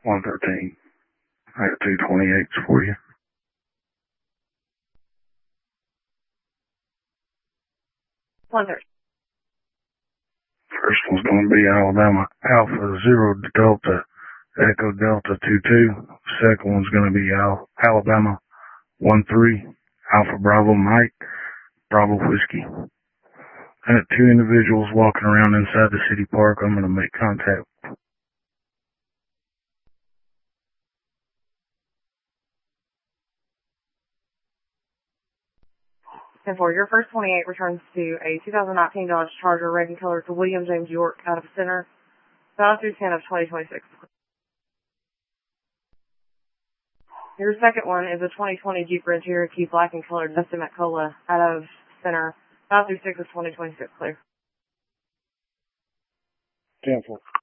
113. I got 228s for you. First one's going to be Alabama Alpha 0 Delta Echo Delta 22. Second one's going to be Alabama 13 Alpha Bravo Mike Bravo Whiskey. I got two individuals walking around inside the city park. I'm going to make contact. And for your first 28 returns to a 2019 Dodge Charger, red in color to William James York out of center, valid through 10 of 2026. Your second one is a 2020 Jeep Grand Cherokee black and colored Dustin McCullough out of center, valid through 6 of 2026 clear. 10-4.